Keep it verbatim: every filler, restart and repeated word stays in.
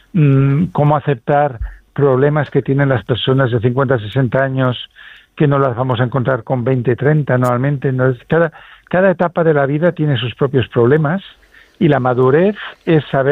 mmm, cómo aceptar problemas que tienen las personas de cincuenta a sesenta años que no las vamos a encontrar con veinte, treinta normalmente. ¿No? Cada, cada etapa de la vida tiene sus propios problemas y la madurez es saber